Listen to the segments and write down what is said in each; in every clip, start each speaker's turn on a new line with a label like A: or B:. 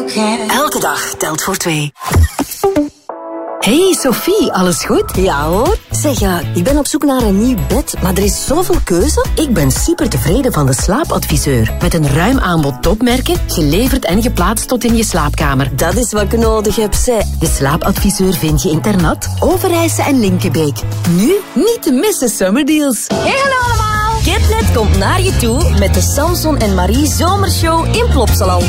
A: Elke dag telt voor 2.
B: Hey Sophie, alles goed?
C: Ja hoor. Zeg, ik ben op zoek naar een nieuw bed, maar er is zoveel keuze.
B: Ik ben super tevreden van de slaapadviseur. Met een ruim aanbod topmerken, geleverd en geplaatst tot in je slaapkamer.
C: Dat is wat ik nodig heb, zeg.
B: De slaapadviseur vind je in Ternat, Overijse en Linkenbeek. Nu niet te missen summerdeals.
C: Hey, hallo allemaal! Kidnet komt naar je toe met de Samson en Marie Zomershow in Plopsaland.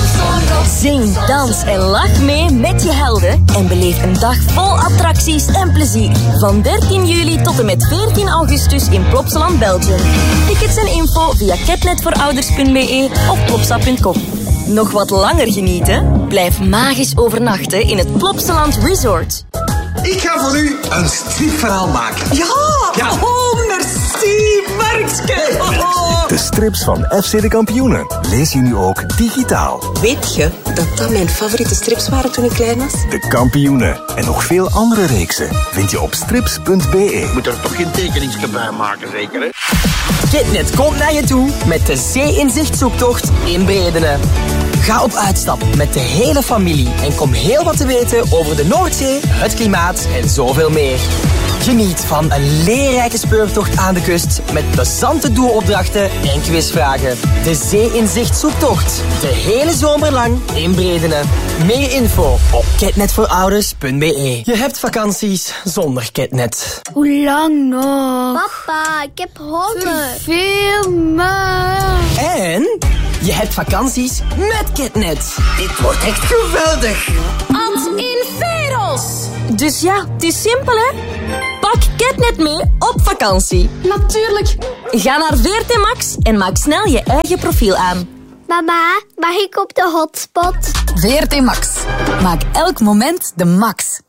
C: Zing, dans en lach mee met je helden en beleef een dag vol attracties en plezier. Van 13 juli tot en met 14 augustus in Plopsaland, Belgium. Tickets en info via kidnetvoorouders.be of plopsa.com. Nog wat langer genieten? Blijf magisch overnachten in het Plopsaland Resort.
D: Ik ga voor u een stripverhaal maken.
E: Ja! Oh, merci, Markske.
F: De strips van FC de Kampioenen lees je nu ook digitaal.
E: Weet je dat mijn favoriete strips waren toen ik klein was?
F: De Kampioenen en nog veel andere reeksen vind je op strips.be.
G: Moet er toch geen tekeningsje bij maken, zeker, hè?
H: Kidnet komt naar je toe met de Zee-inzicht-zoektocht in Bredene. Ga op uitstap met de hele familie en kom heel wat te weten over de Noordzee, het klimaat en zoveel meer. Geniet van een leerrijke speurtocht aan de kust met plezante doelopdrachten en quizvragen. De Zee-inzicht-zoektocht. De hele zomer lang in Bredene. Meer info op kidnetvoorouders.be. Je hebt vakanties zonder Kidnet.
I: Hoe lang nog? Papa, ik heb honger. Veel maar.
H: En je hebt vakanties met Kidnet. Dit wordt echt geweldig.
I: Ad in Veros.
C: Dus ja, het is simpel hè. Pak Kidnet mee op vakantie.
I: Natuurlijk.
C: Ga naar VRT Max en maak snel je eigen profiel aan.
I: Mama, mag ik op de hotspot?
B: VRT Max. Maak elk moment de max.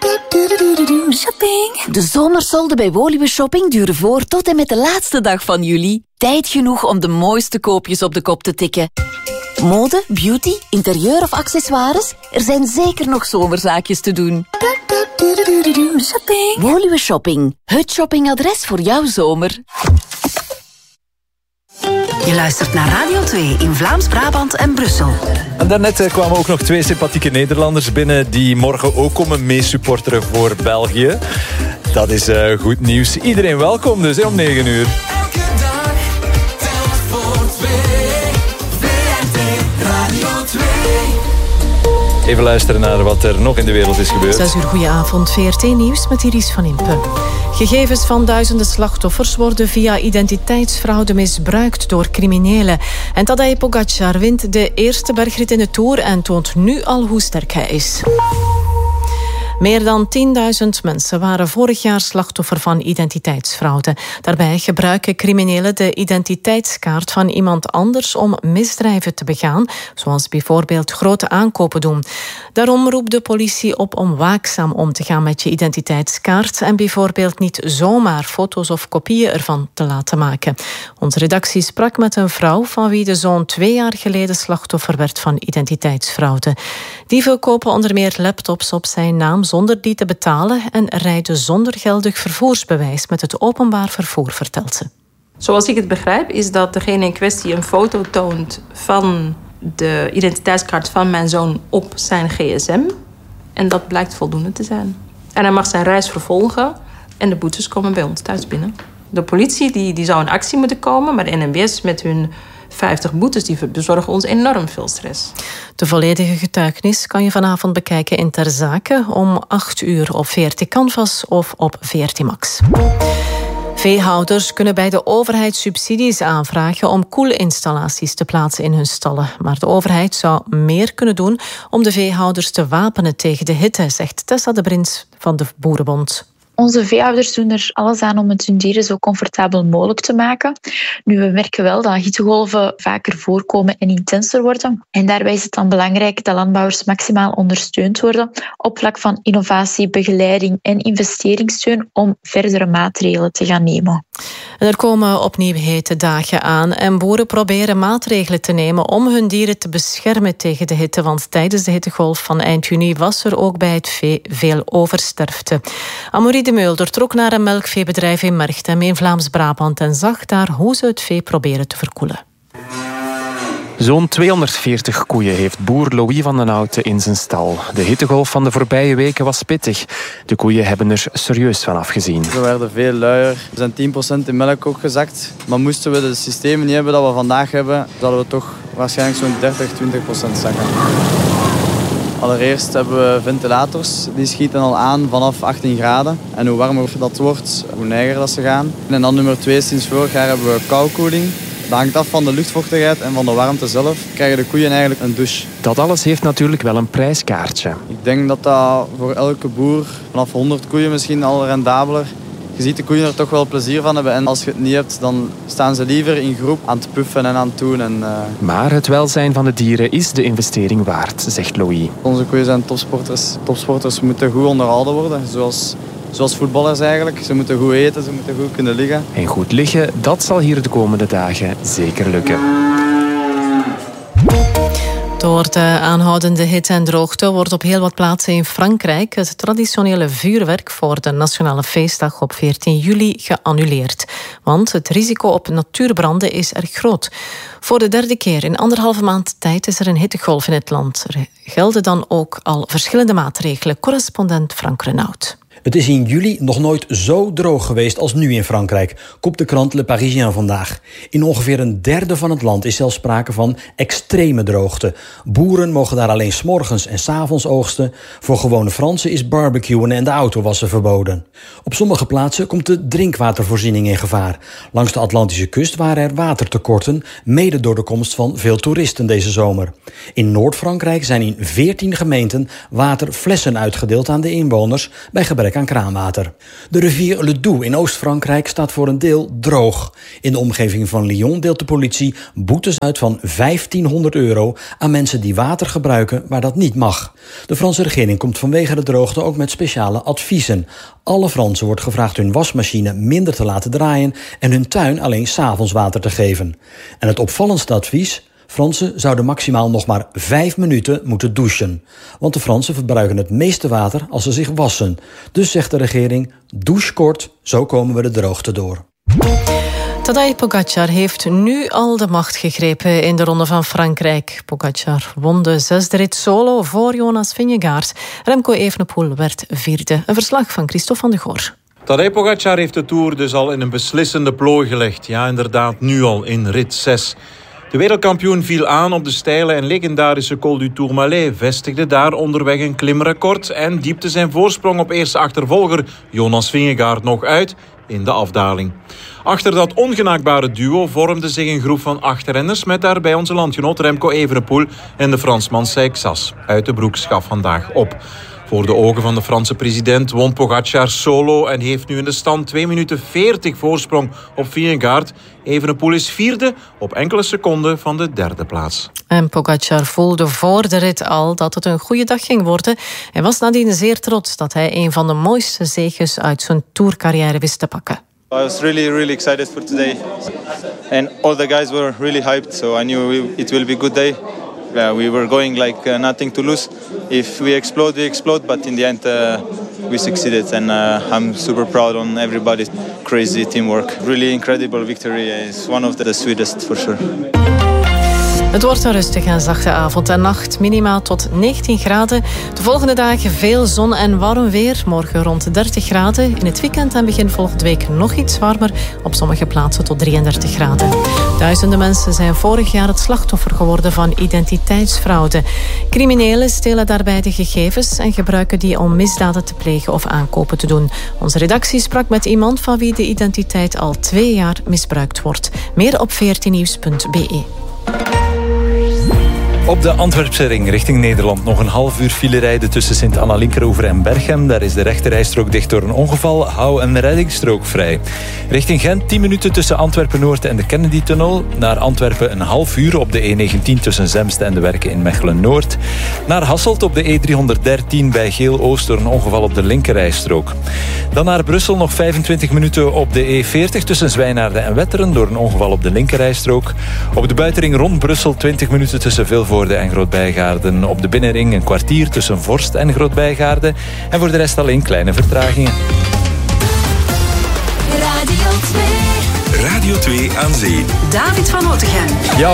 I: Shopping.
B: De zomersolden bij Woluwe Shopping duren voor tot en met de laatste dag van juli. Tijd genoeg om de mooiste koopjes op de kop te tikken. Mode, beauty, interieur of accessoires? Er zijn zeker nog zomerzaakjes te doen.
I: Shopping.
B: Woluwe Shopping. Het shoppingadres voor jouw zomer.
A: Je luistert naar Radio 2 in Vlaams-Brabant en Brussel.
J: En daarnet kwamen ook nog 2 sympathieke Nederlanders binnen die morgen ook komen meesupporteren voor België. Dat is goed nieuws. Iedereen welkom dus om 9 uur.
K: Elke dag telt voor 2. VRT Radio 2.
J: Even luisteren naar wat er nog in de wereld is gebeurd.
L: 6 uur, goedenavond. VRT Nieuws met Iris van Impen. Gegevens van duizenden slachtoffers worden via identiteitsfraude misbruikt door criminelen. En Tadej Pogacar wint de eerste bergrit in de Tour en toont nu al hoe sterk hij is. Meer dan 10.000 mensen waren vorig jaar slachtoffer van identiteitsfraude. Daarbij gebruiken criminelen de identiteitskaart van iemand anders om misdrijven te begaan, zoals bijvoorbeeld grote aankopen doen. Daarom roept de politie op om waakzaam om te gaan met je identiteitskaart en bijvoorbeeld niet zomaar foto's of kopieën ervan te laten maken. Onze redactie sprak met een vrouw van wie de zoon 2 jaar geleden slachtoffer werd van identiteitsfraude. Dieven kopen onder meer laptops op zijn naam zonder die te betalen en rijden zonder geldig vervoersbewijs met het openbaar vervoer, vertelt ze.
M: Zoals ik het begrijp is dat degene in kwestie een foto toont van de identiteitskaart van mijn zoon op zijn gsm. En dat blijkt voldoende te zijn. En hij mag zijn reis vervolgen en de boetes komen bij ons thuis binnen. De politie die zou in actie moeten komen, maar de NMBS met hun 50 boetes, die bezorgen ons enorm veel stress.
L: De volledige getuigenis kan je vanavond bekijken in Ter Zake om 8 uur op VRT Canvas of op VRT Max. Veehouders kunnen bij de overheid subsidies aanvragen om koelinstallaties te plaatsen in hun stallen. Maar de overheid zou meer kunnen doen om de veehouders te wapenen tegen de hitte, zegt Tessa de Brins van de Boerenbond.
N: Onze veehouders doen er alles aan om het hun dieren zo comfortabel mogelijk te maken. Nu, we merken wel dat hittegolven vaker voorkomen en intenser worden. En daarbij is het dan belangrijk dat landbouwers maximaal ondersteund worden op vlak van innovatie, begeleiding en investeringssteun om verdere maatregelen te gaan nemen.
L: En er komen opnieuw hete dagen aan en boeren proberen maatregelen te nemen om hun dieren te beschermen tegen de hitte, want tijdens de hittegolf van eind juni was er ook bij het vee veel oversterfte. Amorie de Mulder trok naar een melkveebedrijf in Merchtem in Vlaams-Brabant en zag daar hoe ze het vee proberen te verkoelen.
O: Zo'n 240 koeien heeft boer Louis van den Houten in zijn stal. De hittegolf van de voorbije weken was pittig. De koeien hebben er serieus van afgezien.
P: We werden veel luier. We zijn 10% in melk ook gezakt. Maar moesten we de systemen niet hebben dat we vandaag hebben, zouden we toch waarschijnlijk zo'n 30-20% zakken. Allereerst hebben we ventilators. Die schieten al aan vanaf 18 graden. En hoe warmer dat wordt, hoe neiger dat ze gaan. En dan nummer 2, sinds vorig jaar hebben we koelkoeling. Dat hangt af van de luchtvochtigheid en van de warmte zelf. Krijgen de koeien eigenlijk een douche.
O: Dat alles heeft natuurlijk wel een prijskaartje.
P: Ik denk dat dat voor elke boer vanaf 100 koeien misschien al rendabeler. Je ziet de koeien er toch wel plezier van hebben. En als je het niet hebt, dan staan ze liever in groep aan het puffen en aan het doen.
O: Maar het welzijn van de dieren is de investering waard, zegt Louis.
P: Onze koeien zijn topsporters. Topsporters moeten goed onderhouden worden, zoals voetballers eigenlijk. Ze moeten goed eten, ze moeten goed kunnen liggen.
O: En goed liggen, dat zal hier de komende dagen zeker lukken.
L: Door de aanhoudende hitte en droogte wordt op heel wat plaatsen in Frankrijk het traditionele vuurwerk voor de nationale feestdag op 14 juli geannuleerd. Want het risico op natuurbranden is erg groot. Voor de derde keer in 1,5 maand tijd is er een hittegolf in het land. Er gelden dan ook al verschillende maatregelen. Correspondent Frank Renaud.
Q: Het is in juli nog nooit zo droog geweest als nu in Frankrijk, kopt de krant Le Parisien vandaag. In ongeveer een derde van het land is zelfs sprake van extreme droogte. Boeren mogen daar alleen 's morgens en 's avonds oogsten. Voor gewone Fransen is barbecuen en de autowassen verboden. Op sommige plaatsen komt de drinkwatervoorziening in gevaar. Langs de Atlantische kust waren er watertekorten, mede door de komst van veel toeristen deze zomer. In Noord-Frankrijk zijn in 14 gemeenten waterflessen uitgedeeld aan de inwoners bij gebrek aan kraanwater. De rivier Le Doubs in Oost-Frankrijk staat voor een deel droog. In de omgeving van Lyon deelt de politie boetes uit van €1500 aan mensen die water gebruiken waar dat niet mag. De Franse regering komt vanwege de droogte ook met speciale adviezen. Alle Fransen wordt gevraagd hun wasmachine minder te laten draaien en hun tuin alleen 's avonds water te geven. En het opvallendste advies: Fransen zouden maximaal nog maar 5 minuten moeten douchen. Want de Fransen verbruiken het meeste water als ze zich wassen. Dus zegt de regering, douche kort, zo komen we de droogte door.
L: Tadej Pogačar heeft nu al de macht gegrepen in de Ronde van Frankrijk. Pogačar won de 6e rit solo voor Jonas Vingegaard. Remco Evenepoel werd 4e. Een verslag van Christophe van de Goor.
R: Tadej Pogačar heeft de Tour dus al in een beslissende plooi gelegd. Ja, inderdaad, nu al in rit 6. De wereldkampioen viel aan op de steile en legendarische Col du Tourmalet, vestigde daar onderweg een klimrecord en diepte zijn voorsprong op eerste achtervolger Jonas Vingegaard nog uit in de afdaling. Achter dat ongenaakbare duo vormde zich een groep van 8 renners met daarbij onze landgenoot Remco Evenepoel en de Fransman Seixas. Uit de broek gaf vandaag op. Voor de ogen van de Franse president won Pogačar solo en heeft nu in de stand 2 minuten 40 voorsprong op Vingegaard. Evenepoel is 4e op enkele seconden van de 3e plaats.
L: En Pogačar voelde voor de rit al dat het een goede dag ging worden. Hij was nadien zeer trots dat hij een van de mooiste zeges uit zijn tourcarrière wist te pakken.
S: I was really excited for today. And all the guys were really hyped, so I knew it will be a good day. We were going like nothing to lose. If we explode, we explode. But in the end, we succeeded. And I'm super proud on everybody's crazy teamwork. Really incredible victory. It's one of the sweetest for sure.
L: Het wordt een rustige en zachte avond en nacht. Minima tot 19 graden. De volgende dagen veel zon en warm weer. Morgen rond 30 graden. In het weekend en begin volgende week nog iets warmer. Op sommige plaatsen tot 33 graden. Duizenden mensen zijn vorig jaar het slachtoffer geworden van identiteitsfraude. Criminelen stelen daarbij de gegevens en gebruiken die om misdaden te plegen of aankopen te doen. Onze redactie sprak met iemand van wie de identiteit al 2 jaar misbruikt wordt. Meer op 14nieuws.be.
J: Op de Antwerpse ring richting Nederland nog een half uur file rijden tussen Sint-Anna-Linkeroever en Berchem. Daar is de rechterrijstrook dicht door een ongeval. Hou een reddingsstrook vrij. Richting Gent 10 minuten tussen Antwerpen-Noord en de Kennedy-tunnel. Naar Antwerpen een half uur op de E19 tussen Zemst en de Werken in Mechelen-Noord. Naar Hasselt op de E313 bij Geel-Oost door een ongeval op de linkerrijstrook. Dan naar Brussel nog 25 minuten op de E40 tussen Zwijnaarden en Wetteren door een ongeval op de linkerrijstrook. Op de buitenring rond Brussel 20 minuten tussen Vilvoorde en Groot-Bijgaarden. Op de binnenring een kwartier tussen Vorst en Groot-Bijgaarden. En voor de rest alleen kleine vertragingen.
K: Radio 2 aan zee.
A: David van Otegem.
J: Ja,